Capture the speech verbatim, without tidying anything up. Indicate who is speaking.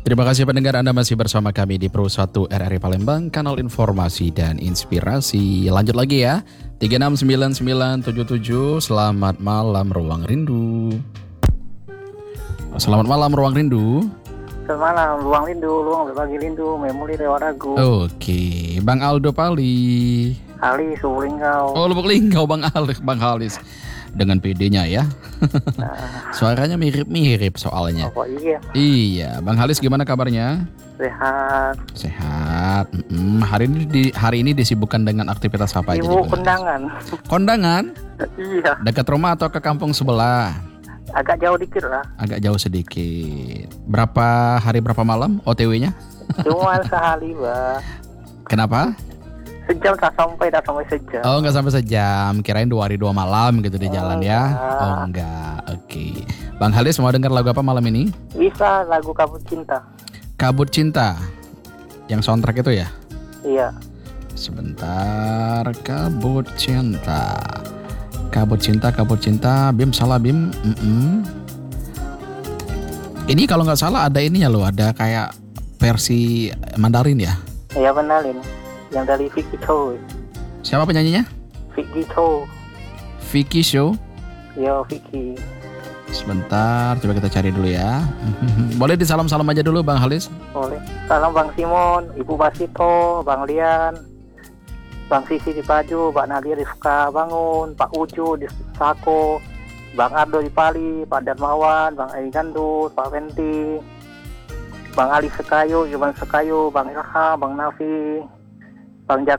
Speaker 1: Terima kasih pendengar, Anda masih bersama kami di Pro satu R R I Palembang, kanal informasi dan inspirasi. Lanjut lagi ya, tiga enam sembilan sembilan tujuh tujuh. Selamat malam Ruang Rindu. Selamat malam Ruang Rindu.
Speaker 2: Selamat malam Ruang Rindu, Ruang berbagi rindu, memori lewat lagu.
Speaker 1: Oke, Bang Aldo Pali.
Speaker 2: Halis, Lubuk
Speaker 1: Oh, Lubuk Linggau, Bang Halis, Bang Halis. Dengan P D-nya ya.
Speaker 2: Nah,
Speaker 1: Suaranya mirip-mirip soalnya.
Speaker 2: oh iya,
Speaker 1: Iya, Bang Halis gimana kabarnya?
Speaker 2: sehat.
Speaker 1: Sehat. Mm-mm. Hari ini di hari ini disibukkan dengan aktivitas apa aja? nih,
Speaker 2: Ibu
Speaker 1: Bang Halis?
Speaker 2: kondangan.
Speaker 1: Kondangan?
Speaker 2: Iya,
Speaker 1: Dekat rumah atau ke kampung sebelah?
Speaker 2: agak jauh dikit lah.
Speaker 1: Agak jauh sedikit. Berapa hari berapa malam O T W-nya?
Speaker 2: Cuma sehari, Bah.
Speaker 1: Kenapa?
Speaker 2: Sejam tak sampai, tak sampai sejam.
Speaker 1: Oh, nggak sampai sejam. Kirain dua hari dua malam gitu di jalan ya.
Speaker 2: Enggak.
Speaker 1: Oh, enggak. Oke. Bang Halis mau dengar lagu apa malam ini?
Speaker 2: Bisa lagu Kabut Cinta.
Speaker 1: Kabut Cinta. Yang soundtrack itu ya?
Speaker 2: Iya,
Speaker 1: Sebentar. Kabut Cinta. Kabut Cinta, Kabut Cinta. Bim, salah Bim. Mm-mm. Ini kalau nggak salah ada ininya loh. Ada kayak versi Mandarin ya?
Speaker 2: iya benalin. Yang dari Vicky Cho.
Speaker 1: Siapa penyanyinya?
Speaker 2: Vicky Cho.
Speaker 1: Vicky Show.
Speaker 2: Yo, Vicky.
Speaker 1: Sebentar, coba kita cari dulu ya. Boleh disalam-salam aja dulu Bang Halis?
Speaker 2: Boleh. Salam Bang Simon, Ibu Basito, Bang Lian, Bang Sisi di Paju, Mbak Nadia Rifka Bangun, Pak Uju di Sako, Bang Ardo di Pali, Pak Darmawan, Bang Edi Gandus, Pak Venti, Bang Ali Sekayu, Iwan Sekayu, Bang Ilham, Bang Nafi, Bang Jak